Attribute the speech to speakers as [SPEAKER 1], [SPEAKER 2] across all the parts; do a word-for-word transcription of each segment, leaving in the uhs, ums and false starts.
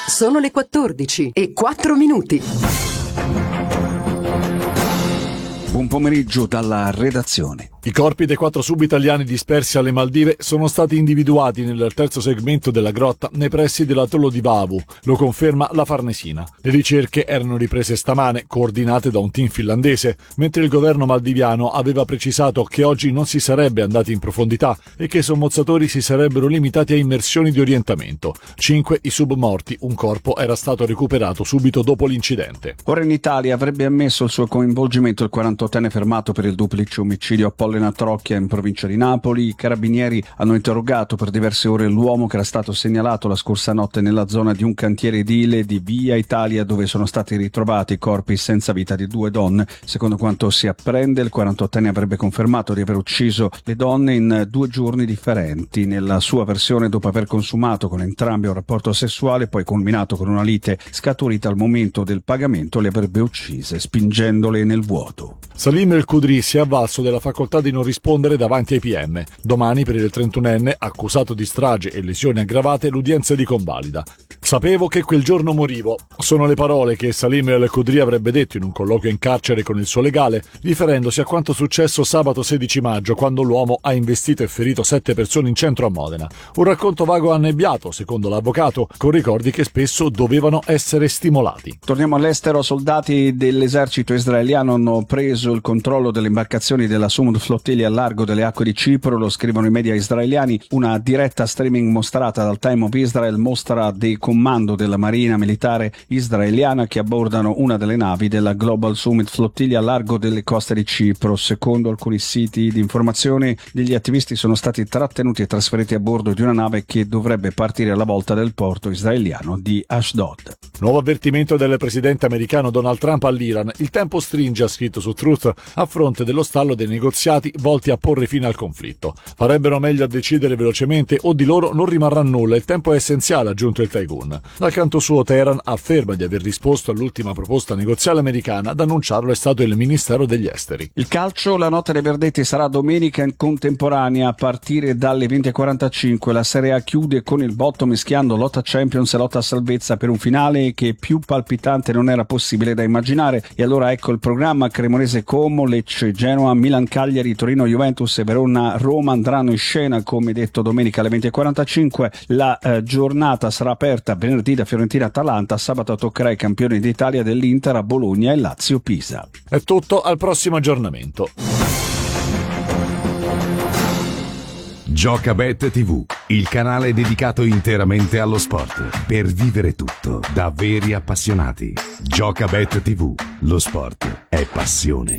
[SPEAKER 1] Sono le quattordici e quattro minuti.
[SPEAKER 2] Buon pomeriggio dalla redazione.
[SPEAKER 3] I corpi dei quattro sub-italiani dispersi alle Maldive sono stati individuati nel terzo segmento della grotta nei pressi dell'atollo di Vavu, lo conferma la Farnesina. Le ricerche erano riprese stamane, coordinate da un team finlandese, mentre il governo maldiviano aveva precisato che oggi non si sarebbe andati in profondità e che i sommozzatori si sarebbero limitati a immersioni di orientamento. Cinque i submorti, un corpo era stato recuperato subito dopo l'incidente.
[SPEAKER 2] Ora in Italia avrebbe ammesso il suo coinvolgimento il quarantottenne fermato per il duplice omicidio a Pollena Trocchia in provincia di Napoli. I carabinieri hanno interrogato per diverse ore l'uomo che era stato segnalato la scorsa notte nella zona di un cantiere edile di Via Italia, dove sono stati ritrovati i corpi senza vita di due donne. Secondo quanto si apprende, il quarantottenne avrebbe confermato di aver ucciso le donne in due giorni differenti. Nella sua versione, dopo aver consumato con entrambe un rapporto sessuale, poi culminato con una lite scaturita al momento del pagamento, le avrebbe uccise spingendole nel vuoto.
[SPEAKER 3] Salim El Khudri si è avvalso della facoltà di non rispondere davanti ai P M. Domani per il trentunenne, accusato di strage e lesioni aggravate, l'udienza di convalida. Sapevo che quel giorno morivo. Sono le parole che Salim El Khudri avrebbe detto in un colloquio in carcere con il suo legale, riferendosi a quanto successo sabato sedici maggio, quando l'uomo ha investito e ferito sette persone in centro a Modena. Un racconto vago e annebbiato, secondo l'avvocato, con ricordi che spesso dovevano essere stimolati.
[SPEAKER 2] Torniamo all'estero. Soldati dell'esercito israeliano hanno preso il controllo delle imbarcazioni della Sumud Flottiglia al largo delle acque di Cipro, lo scrivono i media israeliani. Una diretta streaming mostrata dal Time of Israel mostra dei comando della Marina Militare israeliana che abbordano una delle navi della Global Summit Flottiglia al largo delle coste di Cipro. Secondo alcuni siti di informazione, degli attivisti sono stati trattenuti e trasferiti a bordo di una nave che dovrebbe partire alla volta del porto israeliano di Ashdod.
[SPEAKER 3] Nuovo avvertimento del presidente americano Donald Trump all'Iran. Il tempo stringe, ha scritto su Truth, a fronte dello stallo dei negoziati volti a porre fine al conflitto. Farebbero meglio a decidere velocemente o di loro non rimarrà nulla. Il tempo è essenziale, ha aggiunto il Tycoon. Dal canto suo, Teheran afferma di aver risposto all'ultima proposta negoziale americana. Ad annunciarlo è stato il Ministero degli Esteri.
[SPEAKER 2] Il calcio, la notte dei verdetti sarà domenica in contemporanea a partire dalle venti e quarantacinque. La Serie A chiude con il botto, mischiando lotta Champions e lotta a salvezza per un finale che più palpitante non era possibile da immaginare. E allora ecco il programma: Cremonese Como, Lecce Genoa, Milan Cagliari, Torino Juventus e Verona Roma andranno in scena, come detto, domenica alle venti e quarantacinque. La eh, giornata sarà aperta venerdì da Fiorentina Atalanta, sabato toccherà ai campioni d'Italia dell'Inter a Bologna e Lazio Pisa.
[SPEAKER 3] È tutto, al prossimo aggiornamento.
[SPEAKER 4] Giocabet tivù, il canale dedicato interamente allo sport, per vivere tutto da veri appassionati. Giocabet tivù, lo sport è passione.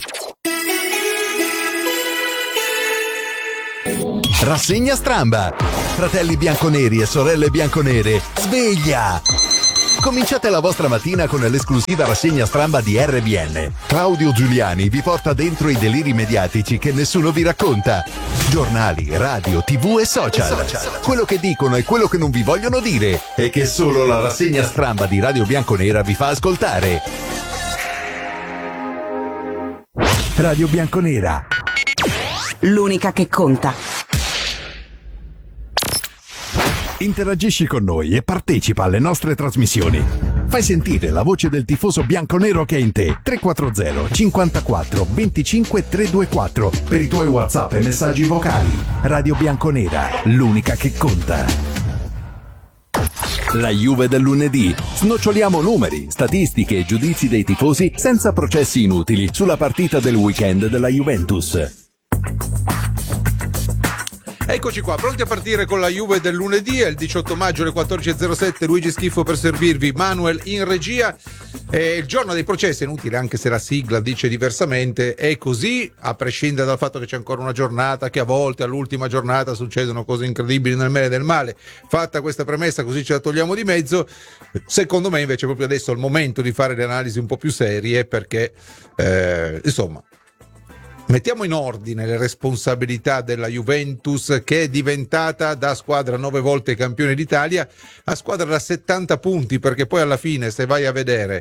[SPEAKER 5] Rassegna Stramba. Fratelli bianconeri e sorelle bianconere, sveglia! Cominciate la vostra mattina con l'esclusiva rassegna Stramba di R B N. Claudio Giuliani vi porta dentro i deliri mediatici che nessuno vi racconta. Giornali, radio, tv e social. Quello che dicono e quello che non vi vogliono dire e che solo la rassegna Stramba di Radio Bianconera vi fa ascoltare. Radio Bianconera,
[SPEAKER 1] l'unica che conta.
[SPEAKER 5] Interagisci con noi e partecipa alle nostre trasmissioni. Fai sentire la voce del tifoso bianconero che è in te. tre quattro zero cinquantaquattro venticinque trecentoventiquattro per i tuoi WhatsApp e messaggi vocali. Radio Bianconera, l'unica che conta. La Juve del lunedì. Snoccioliamo numeri, statistiche e giudizi dei tifosi senza processi inutili sulla partita del weekend della Juventus.
[SPEAKER 6] Eccoci qua, pronti a partire con la Juve del lunedì. È il diciotto maggio alle quattordici e zero sette. Luigi Schiffo per servirvi, Manuel in regia. È il giorno dei processi, è inutile anche se la sigla dice diversamente, è così, a prescindere dal fatto che c'è ancora una giornata, che a volte all'ultima giornata succedono cose incredibili nel bene e nel male. Fatta questa premessa, così ce la togliamo di mezzo. Secondo me invece proprio adesso è il momento di fare le analisi un po' più serie, perché eh, insomma mettiamo in ordine le responsabilità della Juventus, che è diventata da squadra nove volte campione d'Italia a squadra da settanta punti, perché poi alla fine, se vai a vedere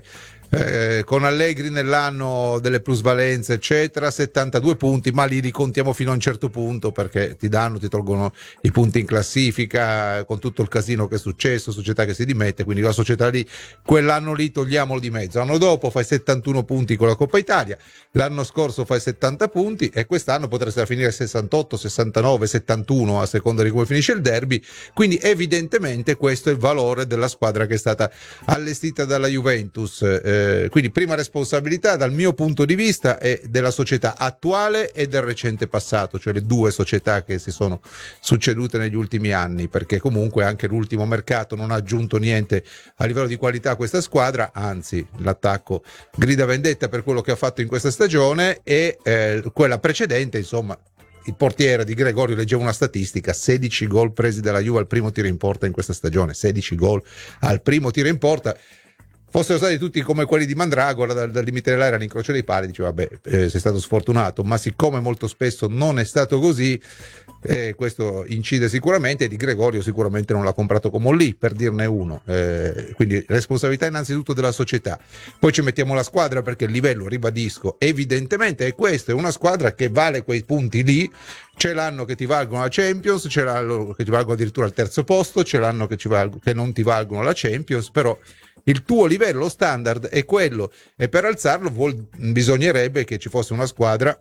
[SPEAKER 6] eh, con Allegri nell'anno delle plusvalenze eccetera, settantadue punti, ma li ricontiamo fino a un certo punto perché ti danno, ti tolgono i punti in classifica con tutto il casino che è successo, società che si dimette, quindi la società lì quell'anno lì togliamolo di mezzo. L'anno dopo fai settantuno punti con la Coppa Italia, l'anno scorso fai settanta punti e quest'anno potresti finire sessantotto, sessantanove, settantuno a seconda di come finisce il derby, quindi evidentemente questo è il valore della squadra che è stata allestita dalla Juventus. Eh, quindi prima responsabilità dal mio punto di vista è della società attuale e del recente passato, cioè le due società che si sono succedute negli ultimi anni, perché comunque anche l'ultimo mercato non ha aggiunto niente a livello di qualità a questa squadra, anzi l'attacco grida vendetta per quello che ha fatto in questa stagione e eh, quella precedente, insomma, il portiere di Gregorio, leggevo una statistica, sedici gol presi dalla Juve al primo tiro in porta in questa stagione, sedici gol al primo tiro in porta. Fossero stati tutti come quelli di Mandragora, dal, dal limite dell'area all'incrocio dei pali, diceva vabbè, eh, sei stato sfortunato, ma siccome molto spesso non è stato così, eh, questo incide sicuramente, e Di Gregorio sicuramente non l'ha comprato come lì, per dirne uno, eh, quindi responsabilità innanzitutto della società, poi ci mettiamo la squadra perché il livello, ribadisco, evidentemente è questo, è una squadra che vale quei punti lì, c'è l'anno che ti valgono la Champions, c'è l'anno che ti valgono addirittura il terzo posto, c'è l'anno che, ci valgono, che non ti valgono la Champions, però il tuo livello standard è quello e per alzarlo vuol, bisognerebbe che ci fosse una squadra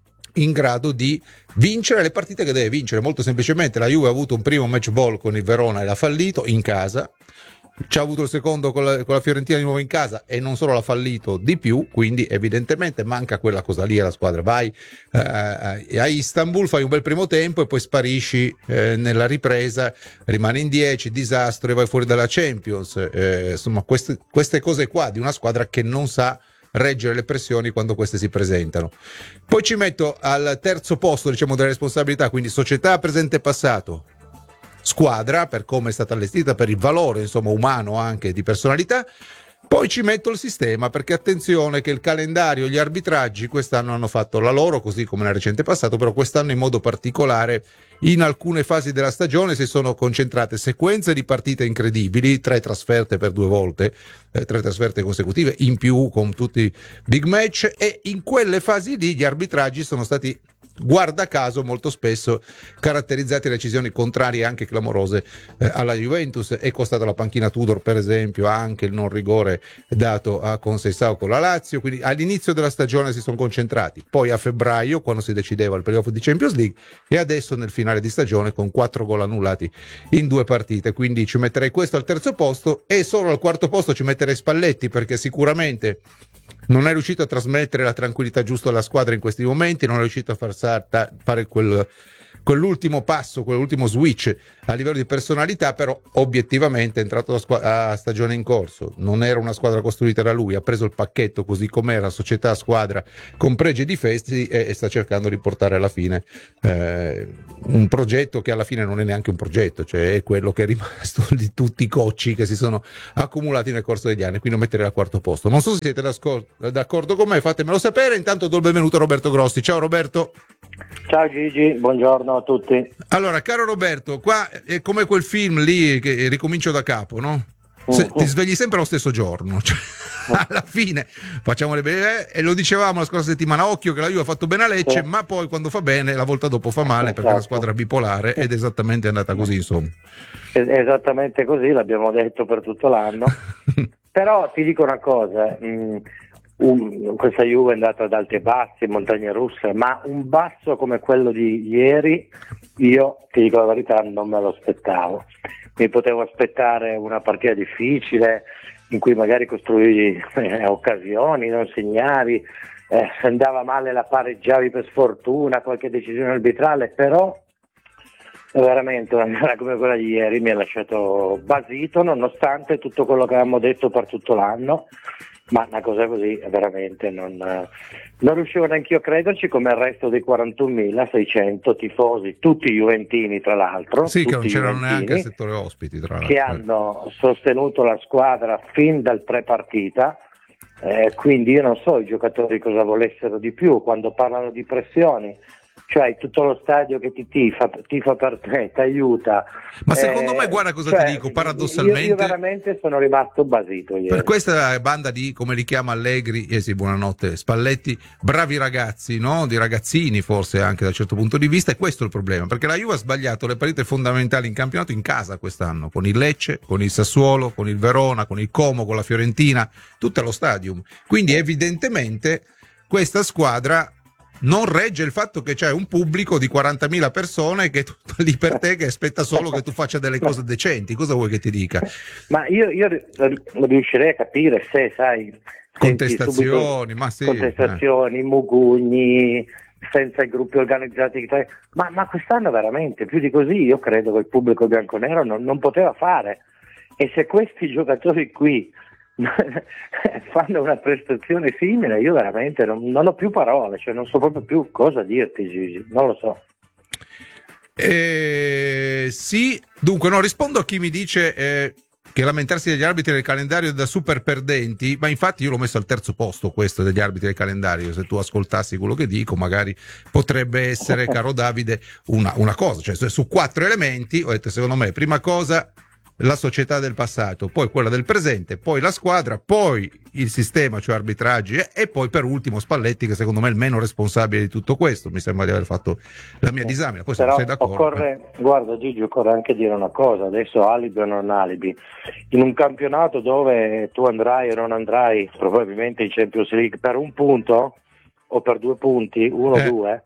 [SPEAKER 6] in grado di vincere le partite che deve vincere. Molto semplicemente la Juve ha avuto un primo match ball con il Verona e l'ha fallito in casa, ci ha avuto il secondo con la, con la Fiorentina di nuovo in casa e non solo l'ha fallito di più, quindi evidentemente manca quella cosa lì alla squadra. Vai eh, a Istanbul, fai un bel primo tempo e poi sparisci eh, nella ripresa, rimani in dieci, disastro e vai fuori dalla Champions. Eh, insomma queste, queste cose qua di una squadra che non sa reggere le pressioni quando queste si presentano. Poi ci metto al terzo posto, diciamo, delle responsabilità, quindi società presente e passato, squadra per come è stata allestita, per il valore insomma umano anche di personalità, poi ci metto il sistema perché attenzione che il calendario, gli arbitraggi quest'anno hanno fatto la loro così come nel recente passato, però quest'anno in modo particolare in alcune fasi della stagione si sono concentrate sequenze di partite incredibili, tre trasferte per due volte, eh, tre trasferte consecutive in più con tutti i big match, e in quelle fasi lì gli arbitraggi sono stati, guarda caso, molto spesso caratterizzati da decisioni contrarie anche clamorose eh, alla Juventus. È costata la panchina Tudor per esempio anche il non rigore dato a Conceição con la Lazio, quindi all'inizio della stagione si sono concentrati, poi a febbraio quando si decideva il playoff di Champions League e adesso nel finale di stagione con quattro gol annullati in due partite, quindi ci metterei questo al terzo posto e solo al quarto posto ci metterei Spalletti perché sicuramente non è riuscito a trasmettere la tranquillità giusta alla squadra in questi momenti, non è riuscito a far salta, fare quel, quell'ultimo passo, quell'ultimo switch a livello di personalità, però obiettivamente è entrato a, squa- a stagione in corso, non era una squadra costruita da lui, ha preso il pacchetto così com'era, società, squadra con pregi e difetti e, e sta cercando di portare alla fine eh, un progetto che alla fine non è neanche un progetto, cioè è quello che è rimasto di tutti i cocci che si sono accumulati nel corso degli anni, quindi lo metterei al quarto posto. Non so se siete d'accordo con me, fatemelo sapere. Intanto do il benvenuto a Roberto Grossi. Ciao Roberto.
[SPEAKER 7] Ciao Gigi, buongiorno a tutti.
[SPEAKER 6] Allora, caro Roberto, qua è come quel film lì che ricomincio da capo, no? Se, ti svegli sempre lo stesso giorno, cioè, alla fine facciamo le belle, e lo dicevamo la scorsa settimana, occhio che la Juve ha fatto bene a Lecce, sì, ma poi quando fa bene la volta dopo fa male, perché è una squadra bipolare, ed è esattamente andata così, insomma.
[SPEAKER 7] È esattamente così, l'abbiamo detto per tutto l'anno. Però ti dico una cosa, mh, un, questa Juve è andata ad alti e bassi, montagne russe, ma un basso come quello di ieri io, ti dico la verità, non me lo aspettavo. Mi potevo aspettare una partita difficile in cui magari costruivi eh, occasioni, non segnavi, eh, andava male la pareggiavi per sfortuna, qualche decisione arbitrale, però veramente una gara come quella di ieri mi ha lasciato basito, nonostante tutto quello che avevamo detto per tutto l'anno, ma una cosa così veramente non, non riuscivo neanche io a crederci, come il resto dei quarantunomilaseicento tifosi, tutti juventini tra l'altro,
[SPEAKER 6] sì, che non c'erano
[SPEAKER 7] juventini,
[SPEAKER 6] neanche il settore ospiti tra l'altro,
[SPEAKER 7] che hanno sostenuto la squadra fin dal pre-partita. Eh, quindi io non so i giocatori cosa volessero di più quando parlano di pressioni, cioè tutto lo stadio che ti tifa, tifa per te, ti aiuta.
[SPEAKER 6] Ma secondo
[SPEAKER 7] Eh,
[SPEAKER 6] me, guarda cosa
[SPEAKER 7] cioè,
[SPEAKER 6] ti dico, paradossalmente,
[SPEAKER 7] io, io veramente sono rimasto basito ieri.
[SPEAKER 6] per questa banda di, come li chiama Allegri, eh sì, buonanotte Spalletti, bravi ragazzi, no? Di ragazzini forse anche da un certo punto di vista, e questo è il problema, perché la Juve ha sbagliato le partite fondamentali in campionato in casa quest'anno, con il Lecce, con il Sassuolo, con il Verona, con il Como, con la Fiorentina, tutto allo stadium. Quindi evidentemente questa squadra non regge il fatto che c'è un pubblico di quarantamila persone che è tutto lì per te, che aspetta solo che tu faccia delle cose decenti. Cosa vuoi che ti dica?
[SPEAKER 7] Ma io, io riuscirei a capire se, sai,
[SPEAKER 6] Contestazioni, ma sì,
[SPEAKER 7] contestazioni,
[SPEAKER 6] eh.
[SPEAKER 7] mugugni, senza i gruppi organizzati, ma, ma quest'anno veramente più di così io credo che il pubblico bianconero non, non poteva fare. E se questi giocatori qui fanno una prestazione simile, io veramente non, non ho più parole, cioè non so proprio più cosa dirti, Gigi, non lo so.
[SPEAKER 6] Eh, sì, dunque no, rispondo a chi mi dice eh, che lamentarsi degli arbitri del calendario è da super perdenti, ma infatti io l'ho messo al terzo posto questo degli arbitri del calendario. Se tu ascoltassi quello che dico magari potrebbe essere, caro Davide, una, una cosa, cioè su quattro elementi ho detto, secondo me, prima cosa la società del passato, poi quella del presente, poi la squadra, poi il sistema, cioè arbitraggi, e, e poi per ultimo Spalletti, che secondo me è il meno responsabile di tutto questo. Mi sembra di aver fatto la mia disamina, poi se non sei d'accordo.
[SPEAKER 7] Occorre, guarda Gigi, occorre anche dire una cosa, adesso alibi o non alibi, in un campionato dove tu andrai o non andrai probabilmente in Champions League per un punto o per due punti, uno o
[SPEAKER 6] eh.
[SPEAKER 7] due,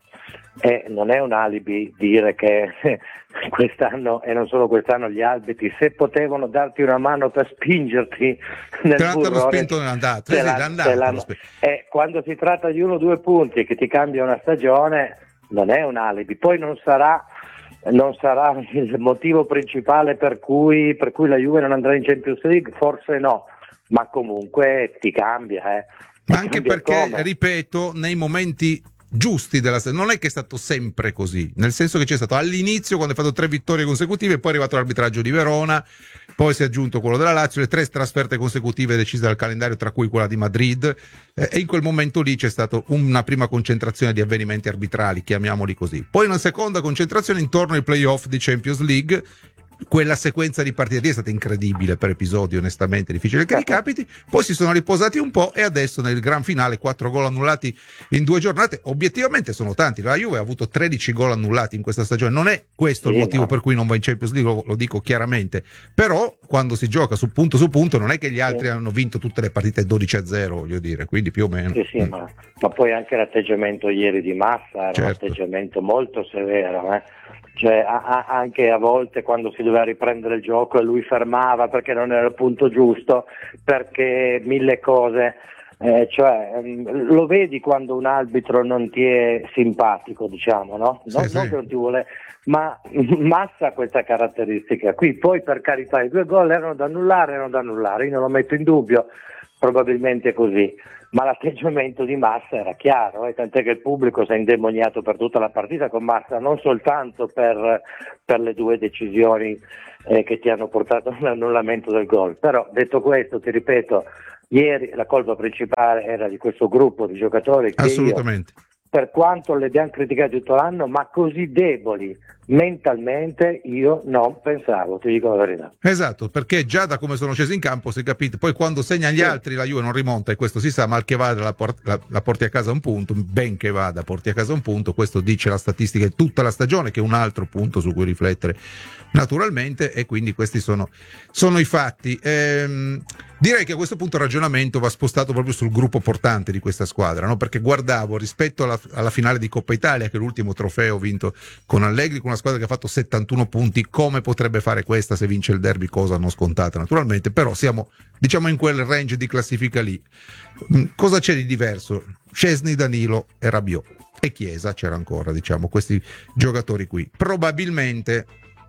[SPEAKER 7] e non è un alibi dire che quest'anno, e non solo quest'anno, gli arbitri, se potevano darti una mano per spingerti nel
[SPEAKER 6] te l'hanno
[SPEAKER 7] burrone,
[SPEAKER 6] spinto nell'andato,
[SPEAKER 7] te
[SPEAKER 6] eh,
[SPEAKER 7] l'hanno-
[SPEAKER 6] l'andato,
[SPEAKER 7] te l'hanno-
[SPEAKER 6] lo spi-
[SPEAKER 7] e quando si tratta di uno o due punti che ti cambia una stagione, non è un alibi. Poi non sarà non sarà il motivo principale per cui, per cui la Juve non andrà in Champions League, forse no, ma comunque ti cambia, eh.
[SPEAKER 6] Ma anche
[SPEAKER 7] Cambia
[SPEAKER 6] perché,
[SPEAKER 7] come.
[SPEAKER 6] ripeto, nei momenti giusti della stagione, non è che è stato sempre così, nel senso che c'è stato all'inizio, quando hai fatto tre vittorie consecutive, poi è arrivato l'arbitraggio di Verona, poi si è aggiunto quello della Lazio, le tre trasferte consecutive decise dal calendario, tra cui quella di Madrid, eh, e in quel momento lì c'è stata una prima concentrazione di avvenimenti arbitrali, chiamiamoli così, poi una seconda concentrazione intorno ai playoff di Champions League. Quella sequenza di partite lì è stata incredibile per episodi, onestamente difficile che ricapiti. Poi si sono riposati un po' e adesso nel gran finale quattro gol annullati in due giornate, obiettivamente sono tanti. La Juve ha avuto tredici gol annullati in questa stagione, non è questo
[SPEAKER 7] sì,
[SPEAKER 6] il motivo
[SPEAKER 7] no.
[SPEAKER 6] per cui non va in Champions League, lo, lo dico chiaramente, però quando si gioca su punto su punto non è che gli altri
[SPEAKER 7] sì.
[SPEAKER 6] hanno vinto tutte le partite dodici a zero, voglio dire, quindi più o meno.
[SPEAKER 7] Sì, sì,
[SPEAKER 6] Mm.
[SPEAKER 7] ma, ma poi anche l'atteggiamento ieri di Massa era
[SPEAKER 6] Certo.
[SPEAKER 7] un atteggiamento molto severo, eh. Cioè, a, a, anche a volte quando si doveva riprendere il gioco e lui fermava perché non era il punto giusto, perché mille cose, eh, cioè ehm, lo vedi quando un arbitro non ti è simpatico, diciamo, no? Non,
[SPEAKER 6] Sì,
[SPEAKER 7] non
[SPEAKER 6] sì.
[SPEAKER 7] che non ti vuole, ma Massa ha questa caratteristica qui. Poi, per carità, i due gol erano da annullare, erano da annullare, io non lo metto in dubbio, probabilmente così, ma l'atteggiamento di Massa era chiaro, eh, tant'è che il pubblico si è indemoniato per tutta la partita con Massa, non soltanto per, per le due decisioni eh, che ti hanno portato all'annullamento del gol. Però, detto questo, ti ripeto, ieri la colpa principale era di questo gruppo di giocatori che io,
[SPEAKER 6] Assolutamente.
[SPEAKER 7] per quanto le abbiamo criticati tutto l'anno, ma così deboli mentalmente, io non pensavo, ti dico la verità.
[SPEAKER 6] Esatto, perché già da come sono scesi in campo si è capito, poi quando segna gli
[SPEAKER 7] Sì.
[SPEAKER 6] altri la Juve non rimonta, e questo si sa, mal che vada la, port- la, la porti a casa un punto, ben che vada porti a casa un punto, questo dice la statistica di tutta la stagione, che è un altro punto su cui riflettere naturalmente, e quindi questi sono, sono i fatti. Ehm, direi che a questo punto il ragionamento va spostato proprio sul gruppo portante di questa squadra, no? Perché guardavo rispetto alla, alla finale di Coppa Italia, che è l'ultimo trofeo vinto con Allegri, con una squadra che ha fatto settantuno punti, come potrebbe fare questa se vince il derby, cosa non scontata naturalmente, però siamo diciamo in quel range di classifica lì. Mm, cosa c'è di diverso? Szczesny, Danilo e Rabiot, e Chiesa c'era ancora, diciamo, questi giocatori qui. Probabilmente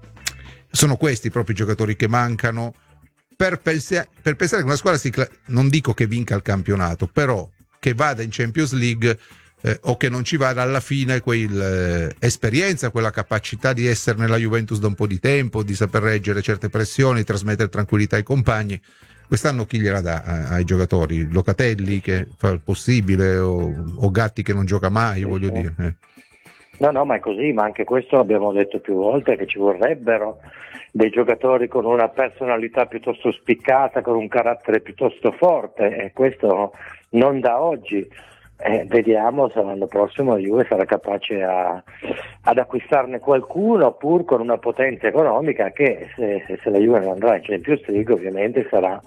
[SPEAKER 6] sono questi proprio i giocatori che mancano per, pensa- per pensare che una squadra si cla- non dico che vinca il campionato, però che vada in Champions League, eh, o che non ci vada alla fine, quell'esperienza, quella capacità di essere nella Juventus da un po' di tempo, di saper reggere certe pressioni, trasmettere tranquillità ai compagni. Quest'anno chi gliela dà a- ai giocatori? Locatelli che fa il possibile, o, o Gatti che non gioca mai, voglio dire. Eh.
[SPEAKER 7] No, no, ma è così, ma anche questo l'abbiamo detto più volte, che ci vorrebbero dei giocatori con una personalità piuttosto spiccata, con un carattere piuttosto forte, e questo non da oggi. Eh, vediamo se l'anno prossimo la Juve sarà capace a, ad acquistarne qualcuno, pur con una potenza economica che se, se la Juve non andrà in Champions League ovviamente sarà,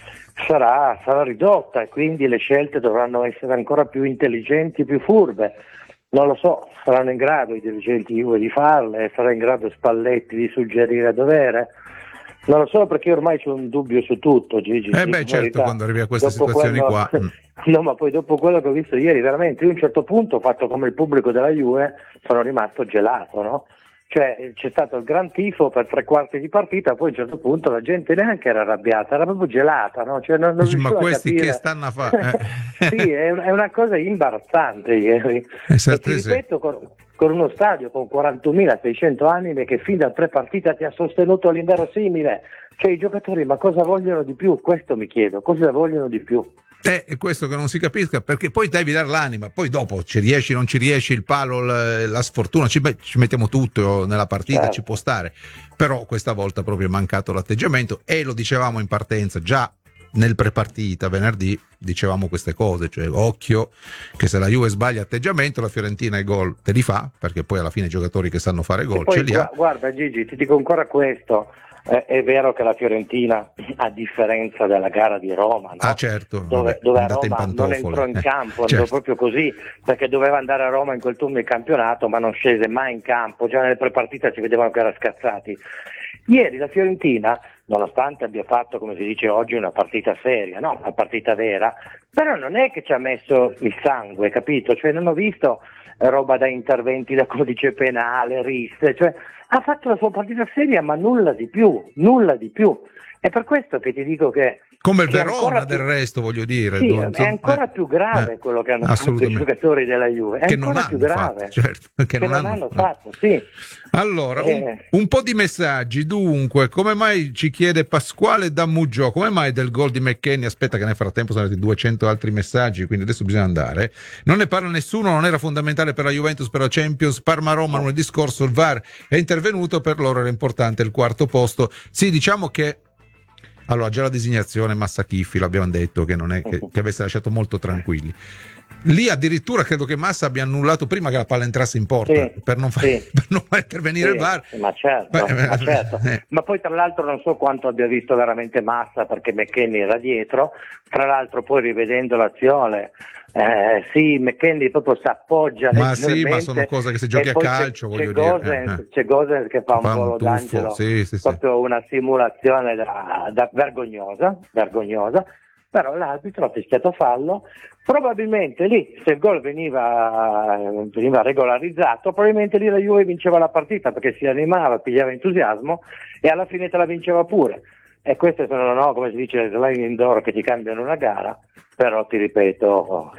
[SPEAKER 7] sarà, sarà ridotta, e quindi le scelte dovranno essere ancora più intelligenti, più furbe. Non lo so, saranno in grado i dirigenti Juve di farle, sarà in grado Spalletti di suggerire a dovere? Non lo so, perché ormai c'è un dubbio su tutto, Gigi.
[SPEAKER 6] Eh beh, certo,
[SPEAKER 7] verità,
[SPEAKER 6] quando arrivi a queste
[SPEAKER 7] dopo
[SPEAKER 6] situazioni
[SPEAKER 7] quello...
[SPEAKER 6] qua.
[SPEAKER 7] No, ma poi dopo quello che ho visto ieri, veramente, io a un certo punto ho fatto come il pubblico della Juve, sono rimasto gelato, no? Cioè c'è stato il gran tifo per tre quarti di partita, poi a un certo punto la gente neanche era arrabbiata, era proprio gelata, no? Cioè, non, non
[SPEAKER 6] Dici, ma
[SPEAKER 7] riuscivo a
[SPEAKER 6] questi
[SPEAKER 7] capire.
[SPEAKER 6] che stanno a fare? Eh.
[SPEAKER 7] Sì, è, un- è una cosa imbarazzante ieri.
[SPEAKER 6] Esatto,
[SPEAKER 7] E ti
[SPEAKER 6] sì.
[SPEAKER 7] ripeto, con, con uno stadio con quarantunomilaseicento anime che fin da tre partite ti ha sostenuto all'inverosimile. Cioè i giocatori, ma cosa vogliono di più? Questo mi chiedo, cosa vogliono di più?
[SPEAKER 6] Eh, è questo che non si capisca, perché poi devi dare l'anima, poi dopo ci riesci, non ci riesci, il palo, la, la sfortuna, ci, beh, ci mettiamo tutto nella partita,
[SPEAKER 7] Certo.
[SPEAKER 6] ci può stare, però questa volta proprio è mancato l'atteggiamento, e lo dicevamo in partenza, già nel prepartita venerdì dicevamo queste cose, cioè occhio che se la Juve sbaglia atteggiamento la Fiorentina i gol te li fa, perché poi alla fine i giocatori che sanno fare gol
[SPEAKER 7] E poi,
[SPEAKER 6] ce li ha.
[SPEAKER 7] gu- guarda Gigi, ti dico ancora questo. Eh, è vero che la Fiorentina, a differenza della gara di Roma, no?
[SPEAKER 6] Ah certo,
[SPEAKER 7] dove,
[SPEAKER 6] vabbè,
[SPEAKER 7] dove a
[SPEAKER 6] andate in
[SPEAKER 7] Roma non
[SPEAKER 6] pantofole.
[SPEAKER 7] entrò in
[SPEAKER 6] Eh,
[SPEAKER 7] campo, andò
[SPEAKER 6] certo.
[SPEAKER 7] proprio così, perché doveva andare a Roma in quel turno di campionato, ma non scese mai in campo, già nelle prepartite si vedevano che era scazzati. Ieri la Fiorentina, nonostante abbia fatto, come si dice oggi, una partita seria, no? Una partita vera, però non è che ci ha messo il sangue, capito? Cioè non ho visto roba da interventi da codice penale, risse, cioè ha fatto la sua partita seria, ma nulla di più, nulla di più. È per questo che ti dico che
[SPEAKER 6] Come il
[SPEAKER 7] che è
[SPEAKER 6] Verona
[SPEAKER 7] ancora
[SPEAKER 6] del
[SPEAKER 7] più-
[SPEAKER 6] resto, voglio dire.
[SPEAKER 7] Sì,
[SPEAKER 6] non-
[SPEAKER 7] è ancora
[SPEAKER 6] eh,
[SPEAKER 7] più grave
[SPEAKER 6] eh,
[SPEAKER 7] quello che hanno fatto i
[SPEAKER 6] assolutamente.
[SPEAKER 7] giocatori della Juve, è
[SPEAKER 6] Che non
[SPEAKER 7] ancora
[SPEAKER 6] hanno
[SPEAKER 7] più grave,
[SPEAKER 6] fatto, certo, che
[SPEAKER 7] che
[SPEAKER 6] non
[SPEAKER 7] non
[SPEAKER 6] hanno-
[SPEAKER 7] hanno
[SPEAKER 6] eh.
[SPEAKER 7] fatto, sì.
[SPEAKER 6] Allora, un,
[SPEAKER 7] Eh.
[SPEAKER 6] un po' di messaggi. Dunque, come mai ci chiede Pasquale da Muggio? Come mai del gol di McKennie? Aspetta, che nel frattempo sono arrivati duecento altri messaggi, quindi adesso bisogna andare. Non ne parla nessuno, non era fondamentale per la Juventus, per la Champions. Parma-Roma, lunedì scorso il V A R è intervenuto, per loro era importante il quarto posto. Sì, diciamo che. Allora, già la designazione Massa Chiffi, l'abbiamo detto, che non è che, che avesse lasciato molto tranquilli. Lì addirittura credo che Massa abbia annullato prima che la palla entrasse in porta,
[SPEAKER 7] Sì,
[SPEAKER 6] per, non far,
[SPEAKER 7] sì.
[SPEAKER 6] per non far intervenire
[SPEAKER 7] Sì,
[SPEAKER 6] il V A R.
[SPEAKER 7] ma certo,
[SPEAKER 6] Beh,
[SPEAKER 7] ma, certo.
[SPEAKER 6] eh.
[SPEAKER 7] Ma poi tra l'altro non so quanto abbia visto veramente Massa, perché McKennie era dietro, tra l'altro poi rivedendo l'azione, eh, sì, McKennie proprio si appoggia
[SPEAKER 6] Ma sì,
[SPEAKER 7] leggermente,
[SPEAKER 6] ma sono cose che se giochi
[SPEAKER 7] e
[SPEAKER 6] a
[SPEAKER 7] poi
[SPEAKER 6] calcio,
[SPEAKER 7] c'è,
[SPEAKER 6] voglio
[SPEAKER 7] c'è
[SPEAKER 6] dire,
[SPEAKER 7] Gosens,
[SPEAKER 6] eh, eh.
[SPEAKER 7] c'è Gosens che fa un
[SPEAKER 6] Fa un
[SPEAKER 7] volo
[SPEAKER 6] tuffo,
[SPEAKER 7] d'angelo,
[SPEAKER 6] sì, sì, sì.
[SPEAKER 7] proprio una simulazione da, da vergognosa, vergognosa, però l'arbitro ha fischiato fallo. Probabilmente lì, se il gol veniva, veniva regolarizzato, probabilmente lì la Juve vinceva la partita, perché si animava, pigliava entusiasmo e alla fine te la vinceva pure. E queste sono, no, come si dice, le sliding door che ti cambiano una gara, però ti ripeto,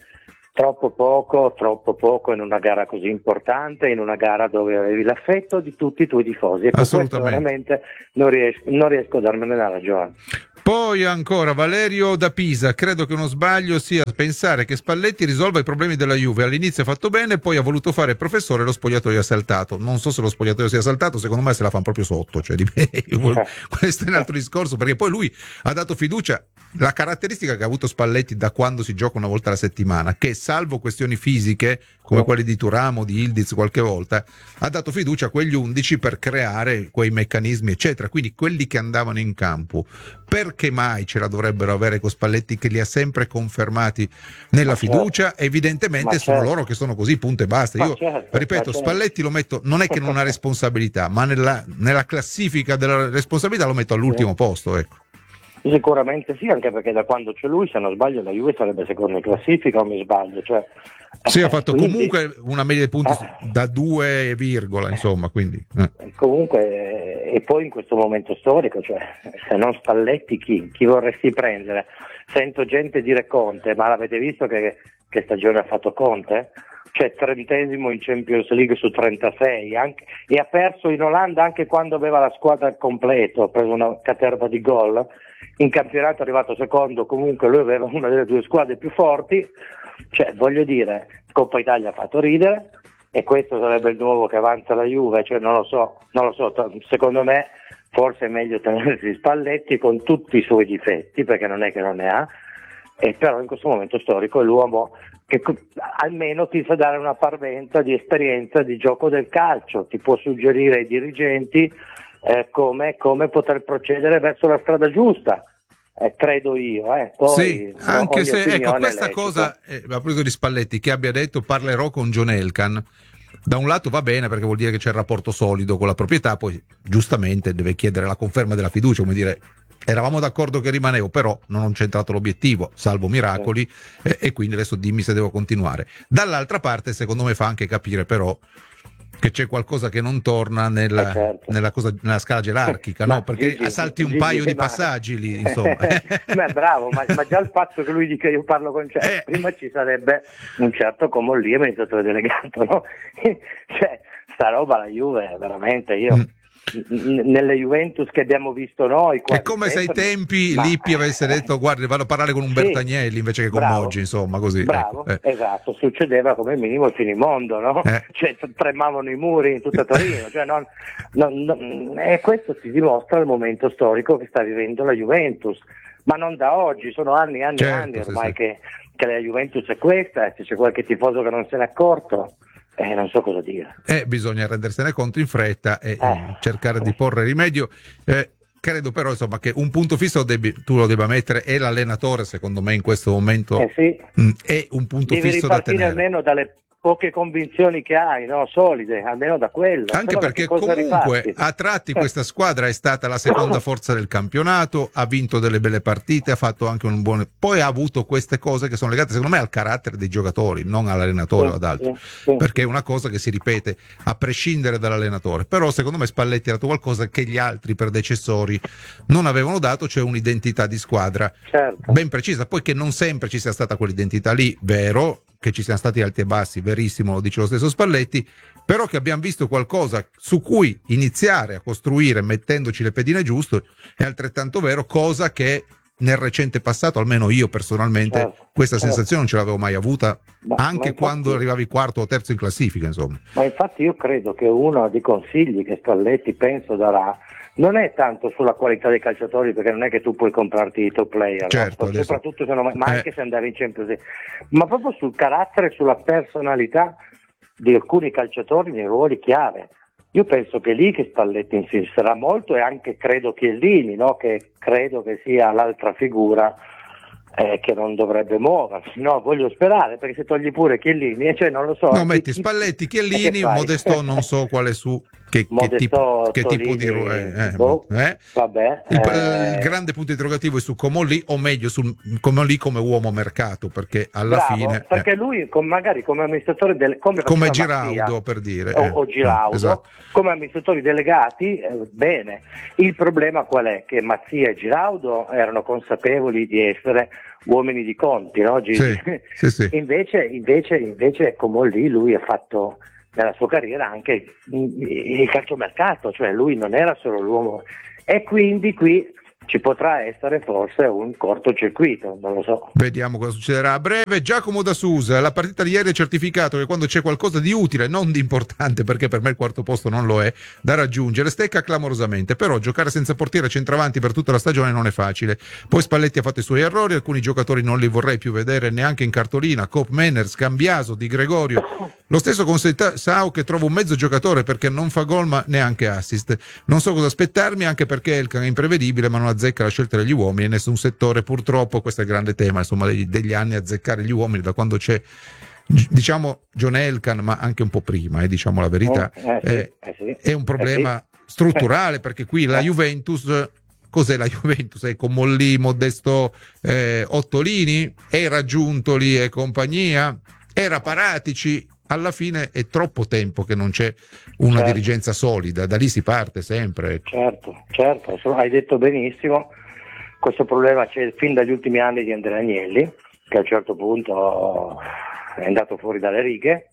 [SPEAKER 7] troppo poco, troppo poco in una gara così importante, in una gara dove avevi l'affetto di tutti i tuoi tifosi, e per questo
[SPEAKER 6] Assolutamente.
[SPEAKER 7] veramente non riesco, non riesco a darmene la ragione.
[SPEAKER 6] Poi ancora Valerio da Pisa, credo che uno sbaglio sia pensare che Spalletti risolva i problemi della Juve. All'inizio ha fatto bene, poi ha voluto fare il professore e lo spogliatoio è saltato. Non so se lo spogliatoio sia saltato, secondo me se la fanno proprio sotto, cioè, di- questo è un altro discorso, perché poi lui ha dato fiducia. La caratteristica che ha avuto Spalletti da quando si gioca una volta alla settimana, che salvo questioni fisiche come quelle di Turamo, di Ildiz qualche volta, ha dato fiducia a quegli undici per creare quei meccanismi eccetera, quindi quelli che andavano in campo. Perché mai ce la dovrebbero avere con Spalletti, che li ha sempre confermati nella
[SPEAKER 7] Ma
[SPEAKER 6] fiducia?
[SPEAKER 7] certo.
[SPEAKER 6] Evidentemente
[SPEAKER 7] Ma
[SPEAKER 6] sono
[SPEAKER 7] certo.
[SPEAKER 6] loro che sono così, punto e basta.
[SPEAKER 7] Ma
[SPEAKER 6] Io
[SPEAKER 7] certo,
[SPEAKER 6] ripeto,
[SPEAKER 7] ma certo.
[SPEAKER 6] Spalletti lo metto, non è che non ha responsabilità, ma nella, nella classifica della responsabilità lo metto all'ultimo posto, ecco.
[SPEAKER 7] Sicuramente sì, anche perché da quando c'è lui, se non sbaglio, la Juve sarebbe seconda in classifica, o mi sbaglio? Cioè,
[SPEAKER 6] Sì,
[SPEAKER 7] eh,
[SPEAKER 6] ha fatto
[SPEAKER 7] quindi-
[SPEAKER 6] comunque una media di punti
[SPEAKER 7] Eh.
[SPEAKER 6] da due virgola, insomma, quindi eh.
[SPEAKER 7] Comunque, e poi in questo momento storico, cioè, se non Spalletti, chi, chi vorresti prendere? Sento gente dire Conte, ma l'avete visto che, che stagione ha fatto Conte? Cioè trentesimo in Champions League su trentasei, anche, e ha perso in Olanda anche quando aveva la squadra al completo, ha preso una caterva di gol. In campionato è arrivato secondo, comunque lui aveva una delle due squadre più forti. Cioè, voglio dire, Coppa Italia ha fatto ridere, e questo sarebbe il nuovo che avanza la Juve, cioè non lo so, non lo so, secondo me forse è meglio tenersi Spalletti con tutti i suoi difetti, perché non è che non ne ha, e però in questo momento storico è l'uomo che almeno ti sa dare una parvenza di esperienza di gioco del calcio, ti può suggerire ai dirigenti eh, come, come poter procedere verso la strada giusta. Eh, credo io, eh. Poi,
[SPEAKER 6] sì, anche
[SPEAKER 7] ogni
[SPEAKER 6] se ecco,
[SPEAKER 7] opinione
[SPEAKER 6] questa
[SPEAKER 7] è lecita.
[SPEAKER 6] cosa eh, a proposito di Spalletti, che abbia detto parlerò con John Elkann, da un lato va bene perché vuol dire che c'è il rapporto solido con la proprietà, poi giustamente deve chiedere la conferma della fiducia, come dire eravamo d'accordo che rimanevo, però non ho centrato l'obiettivo, salvo miracoli, sì. e, e quindi adesso dimmi se devo continuare. Dall'altra parte secondo me fa anche capire però che c'è qualcosa che non torna nella,
[SPEAKER 7] eh certo.
[SPEAKER 6] nella, cosa, nella scala gerarchica, no? Perché
[SPEAKER 7] Gigi,
[SPEAKER 6] salti un
[SPEAKER 7] Gigi,
[SPEAKER 6] paio
[SPEAKER 7] Gigi,
[SPEAKER 6] di
[SPEAKER 7] ma...
[SPEAKER 6] passaggi lì, insomma.
[SPEAKER 7] Beh, bravo, ma, ma già il fatto che lui dica io parlo con certo,
[SPEAKER 6] eh.
[SPEAKER 7] prima ci sarebbe un certo Comolli amministratore delegato, no? Cioè, sta roba la Juve, veramente, io... Mm. Nelle Juventus che abbiamo visto noi
[SPEAKER 6] è come se ai tempi ma... Lippi avesse detto guardi vado a parlare con Umberto sì, Agnelli invece che con
[SPEAKER 7] bravo,
[SPEAKER 6] Moggi, insomma, così
[SPEAKER 7] bravo,
[SPEAKER 6] ecco, eh.
[SPEAKER 7] esatto, succedeva come minimo il finimondo, no? Eh. Cioè tremavano i muri in tutta Torino, cioè, non, non, non, e questo si dimostra il momento storico che sta vivendo la Juventus, ma non da oggi, sono anni e anni e
[SPEAKER 6] certo,
[SPEAKER 7] anni ormai
[SPEAKER 6] sì, sì.
[SPEAKER 7] Che, che la Juventus è questa, e se c'è qualche tifoso che non se n'è accorto Eh, non so cosa dire.
[SPEAKER 6] Eh, bisogna rendersene conto in fretta e
[SPEAKER 7] eh.
[SPEAKER 6] cercare di porre rimedio. Eh, credo però insomma che un punto fisso devi, tu lo debba mettere, e l'allenatore secondo me in questo momento
[SPEAKER 7] eh sì.
[SPEAKER 6] mh, è un punto
[SPEAKER 7] Devi
[SPEAKER 6] fisso da tenere.
[SPEAKER 7] almeno dalle poche convinzioni che hai, no? Solide, almeno da quello.
[SPEAKER 6] Anche perché comunque rifatti? A tratti questa squadra è stata la seconda forza del campionato, ha vinto delle belle partite, ha fatto anche un buon... Poi ha avuto queste cose che sono legate secondo me al carattere dei giocatori, non all'allenatore sì, o ad altro, sì, sì. Perché è una cosa che si ripete a prescindere dall'allenatore. Però secondo me Spalletti ha dato qualcosa che gli altri predecessori non avevano dato, cioè un'identità di squadra certo. ben precisa. Poi che non sempre ci sia stata quell'identità lì, vero, che ci siano stati alti e bassi, verissimo, lo dice lo stesso Spalletti, però che abbiamo visto qualcosa su cui iniziare a costruire mettendoci le pedine giuste, è altrettanto vero, cosa che nel recente passato, almeno io personalmente, certo, questa certo. sensazione non ce l'avevo mai avuta, ma, anche ma infatti, quando arrivavi quarto o terzo in classifica, insomma.
[SPEAKER 7] Ma infatti io credo che uno dei consigli che Spalletti penso darà non è tanto sulla qualità dei calciatori, perché non è che tu puoi comprarti i top player,
[SPEAKER 6] certo,
[SPEAKER 7] no?
[SPEAKER 6] adesso...
[SPEAKER 7] soprattutto se non, ma anche
[SPEAKER 6] eh.
[SPEAKER 7] se andavi in Champions League, ma proprio sul carattere e sulla personalità di alcuni calciatori nei ruoli chiave. Io penso che lì che Spalletti insisterà molto, e anche credo Chiellini, no? Che credo che sia l'altra figura eh, che non dovrebbe muoversi, no? Voglio sperare, perché se togli pure Chiellini, cioè non lo so.
[SPEAKER 6] No, metti Spalletti, Chiellini, Modesto non so quale su che, che, tipo, che tipo di eh,
[SPEAKER 7] boh,
[SPEAKER 6] eh?
[SPEAKER 7] Vabbè,
[SPEAKER 6] il,
[SPEAKER 7] eh...
[SPEAKER 6] il grande punto interrogativo è su Comolli, o meglio sul Comolli come uomo mercato, perché alla
[SPEAKER 7] Bravo,
[SPEAKER 6] fine
[SPEAKER 7] perché
[SPEAKER 6] eh.
[SPEAKER 7] lui com, magari come amministratore del, come,
[SPEAKER 6] come Giraudo Mattia, per dire
[SPEAKER 7] o,
[SPEAKER 6] eh.
[SPEAKER 7] o Giraudo
[SPEAKER 6] esatto.
[SPEAKER 7] come amministratori delegati eh, bene. Il problema qual è? Che Mattia e Giraudo erano consapevoli di essere uomini di conti, no?
[SPEAKER 6] Sì, sì, sì.
[SPEAKER 7] invece invece invece Comolli lui ha fatto nella sua carriera anche il calciomercato, cioè lui non era solo l'uomo, e quindi qui ci potrà essere forse un cortocircuito, non lo so.
[SPEAKER 6] Vediamo cosa succederà a breve. Giacomo da Susa, la partita di ieri ha certificato che quando c'è qualcosa di utile, non di importante, perché per me il quarto posto non lo è, da raggiungere, stecca clamorosamente, però giocare senza portiere centravanti per tutta la stagione non è facile. Poi Spalletti ha fatto i suoi errori, alcuni giocatori non li vorrei più vedere neanche in cartolina, Cop, Menners, Cambiaso, Di Gregorio, lo stesso con Sao, che trovo un mezzo giocatore perché non fa gol ma neanche assist. Non so cosa aspettarmi, anche perché Elkann è imprevedibile ma non azzecca la scelta degli uomini in nessun settore, purtroppo. Questo è il grande tema, insomma, degli, degli anni, azzeccare gli uomini da quando c'è, diciamo, John Elkann, ma anche un po' prima, eh, diciamo la verità,
[SPEAKER 7] eh, sì,
[SPEAKER 6] eh,
[SPEAKER 7] eh, sì.
[SPEAKER 6] è un problema eh, sì. strutturale, perché qui la Juventus, cos'è la Juventus? È con Mollì, Modesto, eh, Ottolini, era Giuntoli e compagnia, era Paratici. Alla fine è troppo tempo che non c'è una certo. dirigenza solida, da lì si parte sempre.
[SPEAKER 7] Certo, certo, hai detto benissimo. Questo problema c'è fin dagli ultimi anni di Andrea Agnelli, che a un certo punto è andato fuori dalle righe,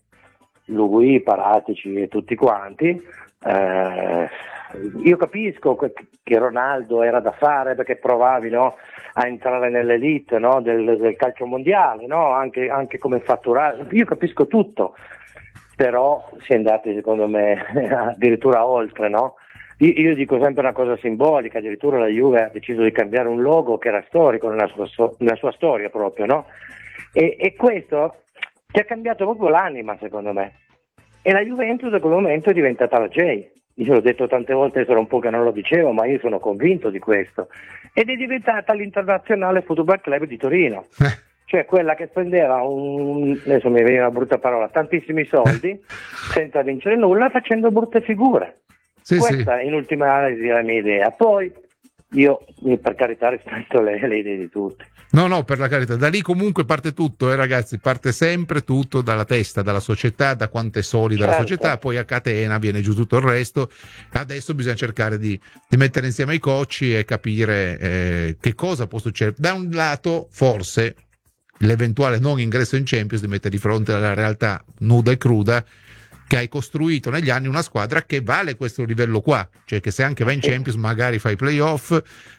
[SPEAKER 7] lui, Paratici e tutti quanti. Eh, io capisco che Ronaldo era da fare perché provavi, no, a entrare nell'elite, no? del, del calcio mondiale, no? anche, anche come fatturare. Io capisco tutto, però si è andati secondo me addirittura oltre, no? Io, io dico sempre una cosa simbolica, addirittura la Juve ha deciso di cambiare un logo che era storico nella sua, nella sua storia proprio, no? E, e questo ti ha cambiato proprio l'anima secondo me, e la Juventus da quel momento è diventata la J. Io l'ho detto tante volte, sarà un po' che non lo dicevo, ma io sono convinto di questo, ed è diventata l'Internazionale Football Club di Torino. Cioè quella che spendeva un, adesso mi viene una brutta parola, tantissimi soldi senza vincere nulla, facendo brutte figure.
[SPEAKER 6] Sì,
[SPEAKER 7] Questa
[SPEAKER 6] sì.
[SPEAKER 7] in ultima analisi è la mia idea. Poi io, per carità, rispetto le, le idee di tutti.
[SPEAKER 6] No, no, per la carità, da lì comunque parte tutto, eh, ragazzi, parte sempre tutto dalla testa, dalla società, da quanto è solida
[SPEAKER 7] Certo.
[SPEAKER 6] la società, poi a catena viene giù tutto il resto. Adesso bisogna cercare di, di mettere insieme i cocci e capire eh, che cosa può succedere. Da un lato, forse, l'eventuale non ingresso in Champions ti mette di fronte alla realtà nuda e cruda che hai costruito negli anni una squadra che vale questo livello qua, cioè che se anche va in Champions magari fai playoff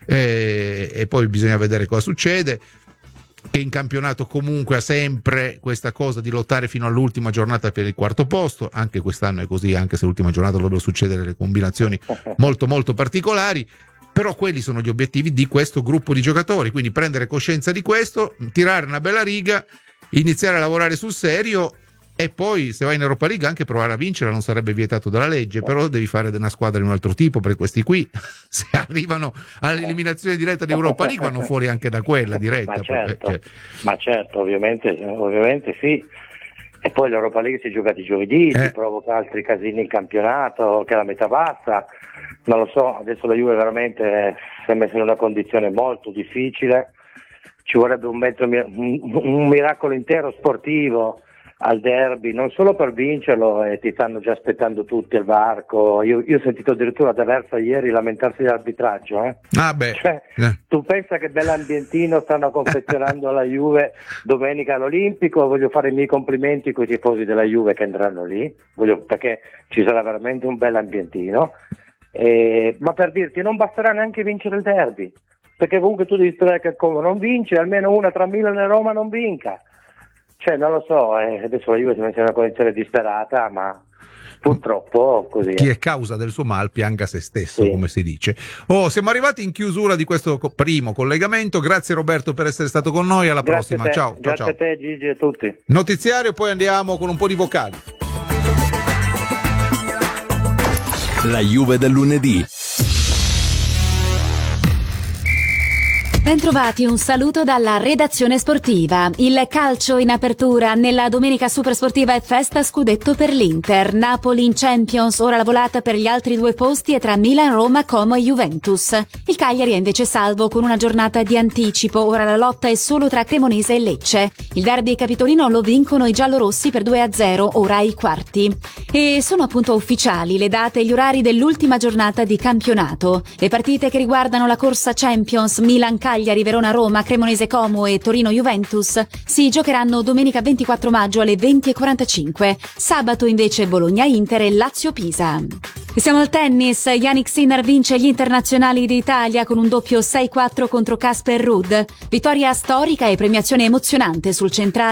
[SPEAKER 6] eh, e poi bisogna vedere cosa succede, che in campionato comunque ha sempre questa cosa di lottare fino all'ultima giornata per il quarto posto, anche quest'anno è così, anche se l'ultima giornata dovrebbero succedere delle combinazioni molto molto particolari. Però quelli sono gli obiettivi di questo gruppo di giocatori, quindi prendere coscienza di questo, tirare una bella riga, iniziare a lavorare sul serio e poi se vai in Europa League anche provare a vincere, non sarebbe vietato dalla legge, però devi fare una squadra di un altro tipo, perché questi qui se arrivano all'eliminazione diretta di Europa League vanno fuori anche da quella diretta.
[SPEAKER 7] Ma certo,
[SPEAKER 6] perché,
[SPEAKER 7] ma certo ovviamente, ovviamente sì. E poi l'Europa League si gioca di giovedì,
[SPEAKER 6] Eh.
[SPEAKER 7] si provoca altri casini in campionato, che è la metà bassa. Non lo so, adesso la Juve veramente si è messa in una condizione molto difficile, ci vorrebbe un, mezzo, un, un miracolo intero sportivo al derby, non solo per vincerlo, e ti stanno già aspettando tutti al varco. Io, io ho sentito addirittura D'Aversa ieri lamentarsi dell'arbitraggio. Eh?
[SPEAKER 6] ah beh,
[SPEAKER 7] Cioè,
[SPEAKER 6] eh.
[SPEAKER 7] tu pensa che bell'ambientino stanno confezionando la Juve domenica all'Olimpico? Voglio fare i miei complimenti con i tifosi della Juve che andranno lì, voglio, perché ci sarà veramente un bell'ambientino. Eh, ma per dirti, non basterà neanche vincere il derby, perché comunque tu devi sperare che come non vince, almeno una tra Milan e Roma non vinca. Cioè non lo so, eh, adesso la Juve si mette in una condizione disperata, ma purtroppo così.
[SPEAKER 6] Chi
[SPEAKER 7] è.
[SPEAKER 6] è causa del suo mal pianga se stesso,
[SPEAKER 7] Sì.
[SPEAKER 6] come si dice. Oh, siamo arrivati in chiusura di questo co- primo collegamento. Grazie Roberto per essere stato con noi. Alla
[SPEAKER 7] Grazie
[SPEAKER 6] prossima.
[SPEAKER 7] a te,
[SPEAKER 6] Ciao, ciao,
[SPEAKER 7] grazie
[SPEAKER 6] ciao.
[SPEAKER 7] a te Gigi e a tutti.
[SPEAKER 6] Notiziario, poi andiamo con un po' di vocali.
[SPEAKER 5] La Juve del lunedì.
[SPEAKER 8] Bentrovati, un saluto dalla redazione sportiva. Il calcio in apertura nella domenica supersportiva è festa scudetto per l'Inter. Napoli in Champions, ora la volata per gli altri due posti è tra Milan, Roma, Como e Juventus. Il Cagliari è invece salvo con una giornata di anticipo, ora la lotta è solo tra Cremonese e Lecce. Il derby capitolino lo vincono i giallorossi per due a zero, ora ai quarti. E sono appunto ufficiali le date e gli orari dell'ultima giornata di campionato. Le partite che riguardano la corsa Champions, Milan, Cagliari, Verona, Roma, Cremonese, Como e Torino, Juventus si giocheranno domenica ventiquattro maggio alle venti e quarantacinque. Sabato invece Bologna, Inter e Lazio, Pisa. E siamo al tennis. Jannik Sinner vince gli internazionali d'Italia con un doppio sei quattro contro Casper Ruud. Vittoria storica e premiazione emozionante sul centrale